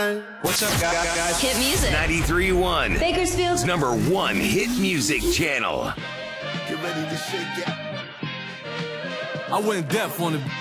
What's up, guys? Hit music. 93.1. Bakersfield's #1 hit music channel. Get ready to shake it. I went deaf on the